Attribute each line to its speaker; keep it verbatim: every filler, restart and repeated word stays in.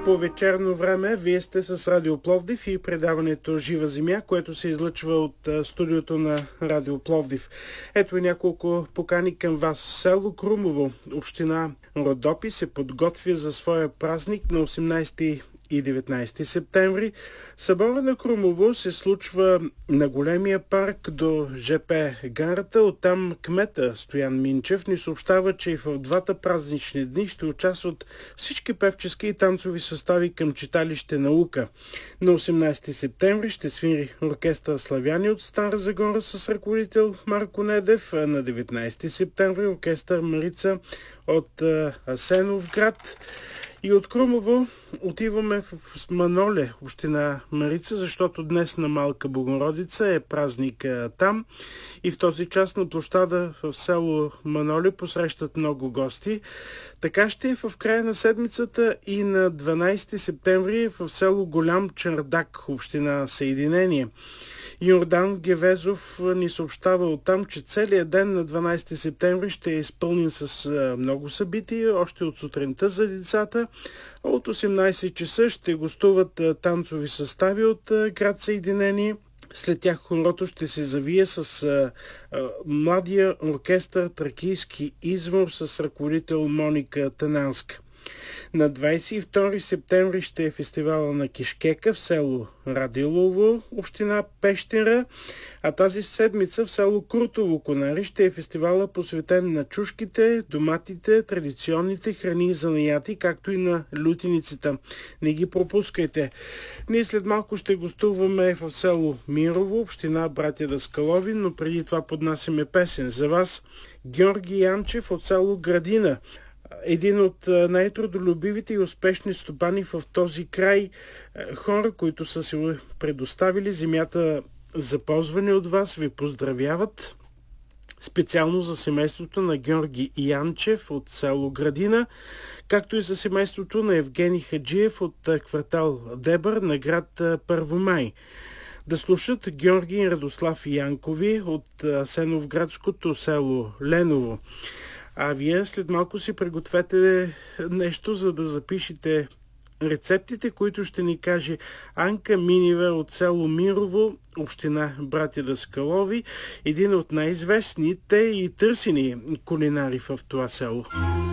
Speaker 1: По вечерно време вие сте с Радио Пловдив и предаването Жива земя, което се излъчва от студиото на Радио Пловдив. Ето и няколко покани към вас. Село Крумово, община Родопи, се подготвя за своя празник на осемнайсети и деветнайсети септември. Събора на Крумово се случва на големия парк до ЖП гарата. Оттам кмета Стоян Минчев ни съобщава, че и в двата празнични дни ще участват всички певчески и танцови състави към читалище Наука. На осемнайсети септември ще свири оркестър Славяни от Стара Загора с ръководител Марко Недев. На деветнайсети септември оркестър Марица от Асеновград. И от Крумово отиваме в Маноле, община Марица, защото днес на Малка Богородица е празник там. И в този час на площада в село Маноле посрещат много гости. Така ще е в края на седмицата и на дванайсети септември в село Голям Чардак, община Съединение. Йордан Гевезов ни съобщава оттам, че целият ден на дванайсети септември ще е изпълнен с много събития, още от сутринта за децата. От осемнайсет часа ще гостуват танцови състави от град Съединение. След тях хорото ще се завие с а, а, младия оркестър Тракийски извор с ръководител Моника Тананска. На двайсет и втори септември ще е фестивала на кишкека в село Радилово, община Пещера, а тази седмица в село Крутово, Конари, ще е фестивала посветен на чушките, доматите, традиционните храни и занаяти, както и на лютеницата. Не ги пропускайте. Ние след малко ще гостуваме в село Мирово, община Братя Даскалови, но преди това поднасяме песен за вас. Георги Янчев от село Градина, един от най-трудолюбивите и успешни стопани в този край, хора, които са се предоставили земята за ползване от вас, ви поздравяват. Специално за семейството на Георги Янчев от село Градина, както и за семейството на Евгений Хаджиев от квартал Дебър на град Първомай. Да слушат Георги и Радослав Янкови от Асеновградското село Леново. А вие след малко си пригответе нещо, за да запишете рецептите, които ще ни каже Анка Минева от село Мирово, община Братя Даскалови, един от най-известните и търсени кулинари в това село.